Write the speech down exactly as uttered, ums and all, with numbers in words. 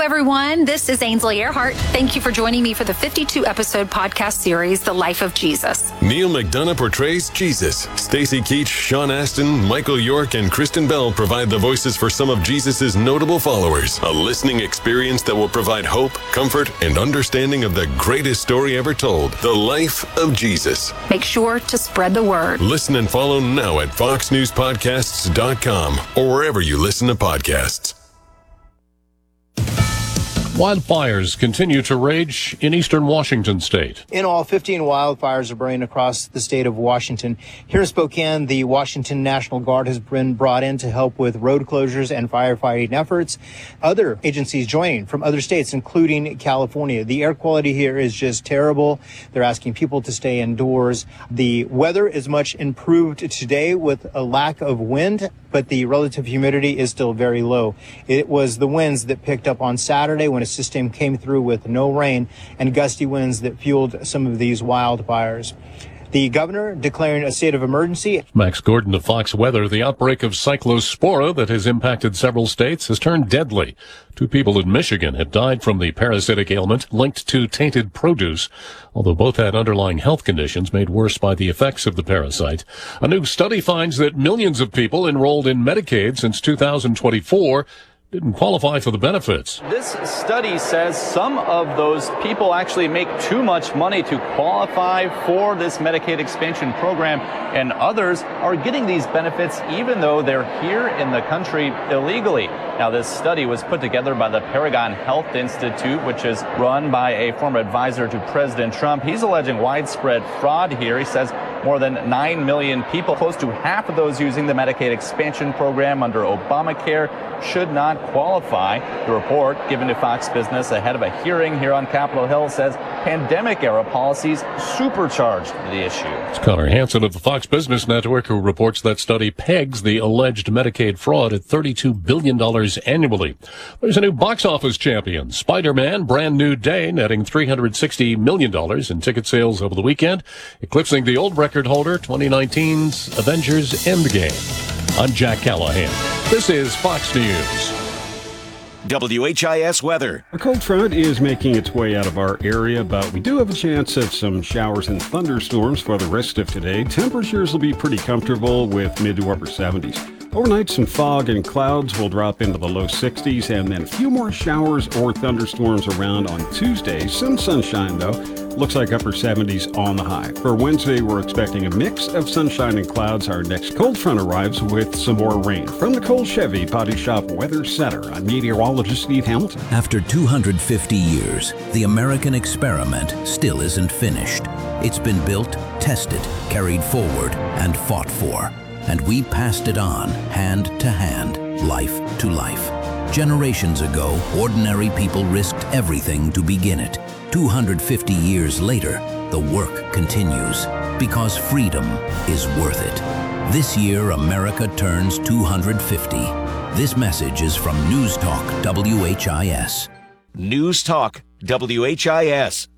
everyone. This is Ainsley Earhart. Thank you for joining me for the fifty-two episode podcast series, The Life of Jesus. Neil McDonough portrays Jesus. Stacy Keach, Sean Astin, Michael York, and Kristen Bell provide the voices for some of Jesus' notable followers. A listening experience that will provide hope, comfort, and understanding of the greatest story ever told, The Life of Jesus. Make sure to spread the word. Listen and follow now at fox news podcasts dot com or wherever you listen to podcasts. Wildfires continue to rage in eastern Washington state. In all, fifteen wildfires are burning across the state of Washington. Here in Spokane, the Washington National Guard has been brought in to help with road closures and firefighting efforts. Other agencies joining from other states, including California. The air quality here is just terrible. They're asking people to stay indoors. The weather is much improved today with a lack of wind, but the relative humidity is still very low. It was the winds that picked up on Saturday when a system came through with no rain and gusty winds that fueled some of these wildfires. The governor declaring a state of emergency. Max Gordon of Fox Weather. The outbreak of Cyclospora that has impacted several states has turned deadly. Two people in Michigan have died from the parasitic ailment linked to tainted produce, although both had underlying health conditions made worse by the effects of the parasite. A new study finds that millions of people enrolled in Medicaid since two thousand twenty-four didn't qualify for the benefits. This study says some of those people actually make too much money to qualify for this Medicaid expansion program, and others are getting these benefits even though they're here in the country illegally. Now, this study was put together by the Paragon Health Institute, which is run by a former advisor to President Trump. He's alleging widespread fraud here. He says more than nine million people, close to half of those using the Medicaid expansion program under Obamacare, should not qualify. The report given to Fox Business ahead of a hearing here on Capitol Hill says pandemic-era policies supercharged the issue. It's Connor Hansen of the Fox Business Network who reports that study pegs the alleged Medicaid fraud at thirty-two billion dollars annually. There's a new box office champion, Spider-Man Brand New Day, netting three hundred sixty million dollars in ticket sales over the weekend, eclipsing the old record holder, twenty nineteen's Avengers Endgame. I'm Jack Callahan. This is Fox News. W H I S weather. A cold front is making its way out of our area, but we do have a chance of some showers and thunderstorms for the rest of today. Temperatures will be pretty comfortable with mid to upper seventies. Overnight, some fog and clouds will drop into the low sixties, and then a few more showers or thunderstorms around on Tuesday. Some sunshine, though. Looks like upper seventies on the high. For Wednesday, we're expecting a mix of sunshine and clouds. Our next cold front arrives with some more rain. From the Cole Chevy Body Shop Weather Center, I'm meteorologist Steve Hamilton. After two hundred fifty years, the American experiment still isn't finished. It's been built, tested, carried forward, and fought for. And we passed it on, hand to hand, life to life. Generations ago, ordinary people risked everything to begin it. two hundred fifty years later, the work continues, because freedom is worth it. This year, America turns two hundred fifty. This message is from News Talk W H I S. News Talk W H I S.